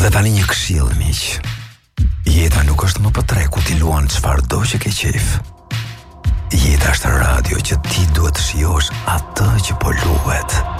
Dhe tani një këshill, miq. Jeta nuk është më për tre ku ti luan çfarëdo që ke qejf. Jeta është radio që